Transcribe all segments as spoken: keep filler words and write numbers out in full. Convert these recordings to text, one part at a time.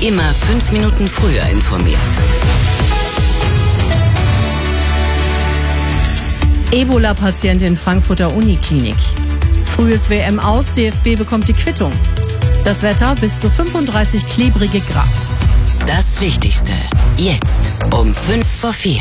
Immer fünf Minuten früher informiert. Ebola-Patient in Frankfurter Uniklinik. Frühes W M aus, D F B bekommt die Quittung. Das Wetter bis zu fünfunddreißig klebrige Grad. Das Wichtigste jetzt um fünf vor vier.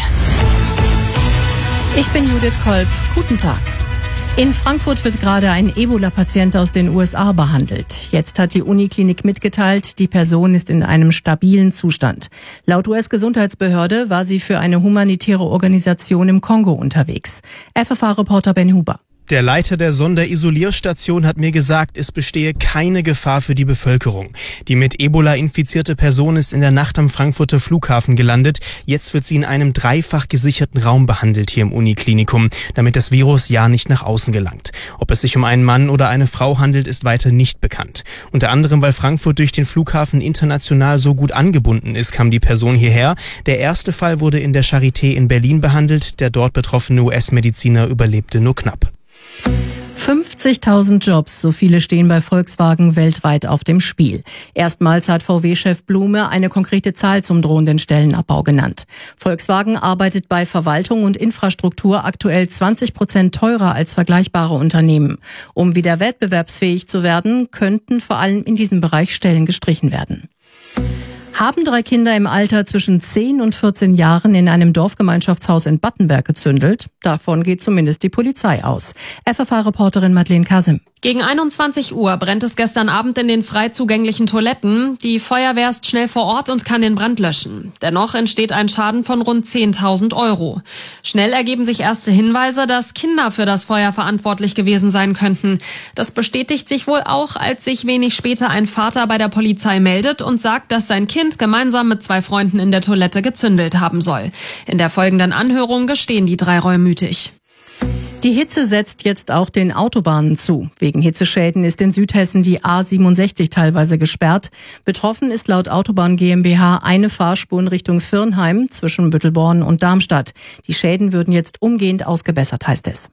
Ich bin Judith Kolb. Guten Tag. In Frankfurt wird gerade ein Ebola-Patient aus den U S A behandelt. Jetzt hat die Uniklinik mitgeteilt, die Person ist in einem stabilen Zustand. Laut U S-Gesundheitsbehörde war sie für eine humanitäre Organisation im Kongo unterwegs. F F A-Reporter Ben Huber. Der Leiter der Sonderisolierstation hat mir gesagt, es bestehe keine Gefahr für die Bevölkerung. Die mit Ebola infizierte Person ist in der Nacht am Frankfurter Flughafen gelandet. Jetzt wird sie in einem dreifach gesicherten Raum behandelt hier im Uniklinikum, damit das Virus ja nicht nach außen gelangt. Ob es sich um einen Mann oder eine Frau handelt, ist weiter nicht bekannt. Unter anderem, weil Frankfurt durch den Flughafen international so gut angebunden ist, kam die Person hierher. Der erste Fall wurde in der Charité in Berlin behandelt. Der dort betroffene U S-Mediziner überlebte nur knapp. fünfzigtausend Jobs, so viele stehen bei Volkswagen weltweit auf dem Spiel. Erstmals hat V W-Chef Blume eine konkrete Zahl zum drohenden Stellenabbau genannt. Volkswagen arbeitet bei Verwaltung und Infrastruktur aktuell zwanzig Prozent teurer als vergleichbare Unternehmen. Um wieder wettbewerbsfähig zu werden, könnten vor allem in diesem Bereich Stellen gestrichen werden. Haben drei Kinder im Alter zwischen zehn und vierzehn Jahren in einem Dorfgemeinschaftshaus in Battenberg gezündelt? Davon geht zumindest die Polizei aus. F F A-Reporterin Madeleine Kasim. Gegen einundzwanzig Uhr brennt es gestern Abend in den frei zugänglichen Toiletten. Die Feuerwehr ist schnell vor Ort und kann den Brand löschen. Dennoch entsteht ein Schaden von rund zehntausend Euro. Schnell ergeben sich erste Hinweise, dass Kinder für das Feuer verantwortlich gewesen sein könnten. Das bestätigt sich wohl auch, als sich wenig später ein Vater bei der Polizei meldet und sagt, dass sein Kind gemeinsam mit zwei Freunden in der Toilette gezündelt haben soll. In der folgenden Anhörung gestehen die drei reumütig. Die Hitze setzt jetzt auch den Autobahnen zu. Wegen Hitzeschäden ist in Südhessen die A siebenundsechzig teilweise gesperrt. Betroffen ist laut Autobahn GmbH eine Fahrspur in Richtung Virnheim zwischen Büttelborn und Darmstadt. Die Schäden würden jetzt umgehend ausgebessert, heißt es.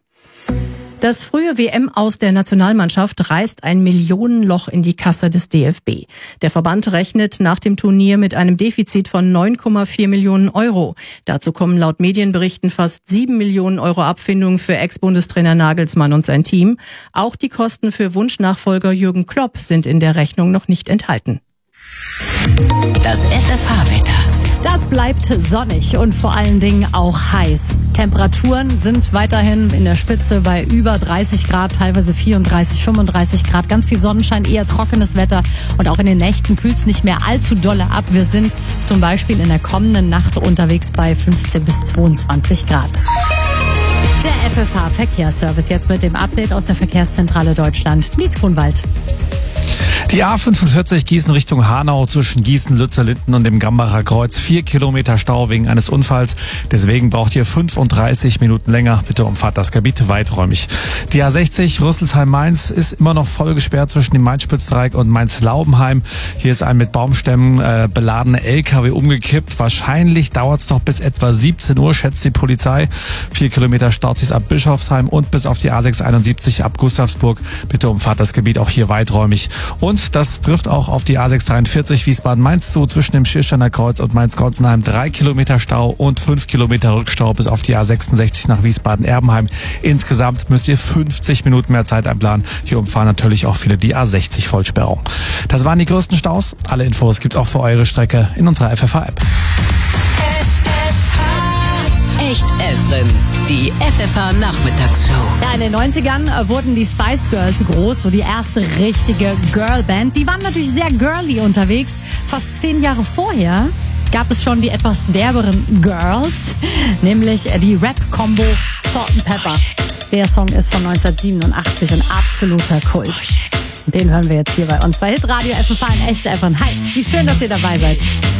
Das frühe W M-Aus der Nationalmannschaft reißt ein Millionenloch in die Kasse des D F B. Der Verband rechnet nach dem Turnier mit einem Defizit von neun Komma vier Millionen Euro. Dazu kommen laut Medienberichten fast sieben Millionen Euro Abfindung für Ex-Bundestrainer Nagelsmann und sein Team. Auch die Kosten für Wunschnachfolger Jürgen Klopp sind in der Rechnung noch nicht enthalten. Das F F H-Wetter. Das bleibt sonnig und vor allen Dingen auch heiß. Temperaturen sind weiterhin in der Spitze bei über dreißig Grad, teilweise vierunddreißig, fünfunddreißig Grad. Ganz viel Sonnenschein, eher trockenes Wetter und auch in den Nächten kühlt es nicht mehr allzu dolle ab. Wir sind zum Beispiel in der kommenden Nacht unterwegs bei fünfzehn bis zweiundzwanzig Grad. Der F F H-Verkehrsservice jetzt mit dem Update aus der Verkehrszentrale Deutschland. Nils Grunwald. Die A fünfundvierzig Gießen Richtung Hanau zwischen Gießen, Lützellinden und dem Gambacher Kreuz. Vier Kilometer Stau wegen eines Unfalls. Deswegen braucht ihr fünfunddreißig Minuten länger. Bitte umfahrt das Gebiet weiträumig. Die A sechzig Rüsselsheim-Mainz ist immer noch voll gesperrt zwischen dem Mainz-Spitzdreieck und Mainz-Laubenheim. Hier ist ein mit Baumstämmen äh, beladener L K W umgekippt. Wahrscheinlich dauert es noch bis etwa siebzehn Uhr, schätzt die Polizei. Vier Kilometer staut sich ab Bischofsheim und bis auf die A sechshunderteinundsiebzig ab Gustavsburg. Bitte umfahrt das Gebiet auch hier weiträumig. Und das trifft auch auf die A sechshundertdreiundvierzig Wiesbaden-Mainz zu, zwischen dem Schiersteiner Kreuz und Mainz-Golzenheim. Drei Kilometer Stau und fünf Kilometer Rückstau bis auf die A sechsundsechzig nach Wiesbaden-Erbenheim. Insgesamt müsst ihr fünfzig Minuten mehr Zeit einplanen. Hier umfahren natürlich auch viele die A sechzig Vollsperrung. Das waren die größten Staus. Alle Infos gibt's auch für eure Strecke in unserer F F H-App. Echt Efren, die F F H-Nachmittagsshow. Ja, in den neunzigern wurden die Spice Girls groß, so die erste richtige Girlband. Die waren natürlich sehr girly unterwegs. Fast zehn Jahre vorher gab es schon die etwas derberen Girls, nämlich die Rap-Combo Salt and Pepper. Der Song ist von neunzehnhundertsiebenundachtzig ein absoluter Kult. Den hören wir jetzt hier bei uns bei Hitradio F F H in Echt Efren. Hi, wie schön, dass ihr dabei seid.